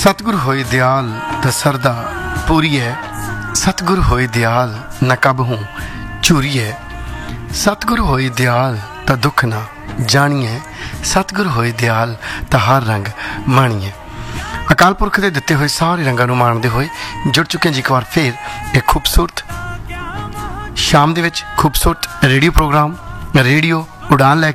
सतगुर होए दयाल त सरदा पूरी है, सतगुर होए दयाल न कबहूं चूरी है। सतगुर होए दयाल त दुख ना जानिए, सतगुर होए दयाल त हर रंग माणीए। अकाल पुरख के दिते हुए सारे रंगों को माणते हुए जुड़ चुके हैं जी एक बार फिर एक खूबसूरत शाम दे विच खूबसूरत रेडियो प्रोग्राम रेडियो उड़ान लै